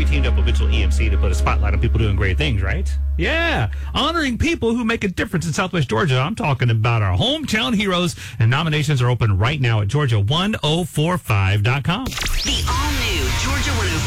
we teamed up with Mitchell EMC to put a spotlight on people doing great things, right? Yeah, honoring people who make a difference in Southwest Georgia. I'm talking about our hometown heroes, and nominations are open right now at Georgia1045.com. The all-new Georgia 105.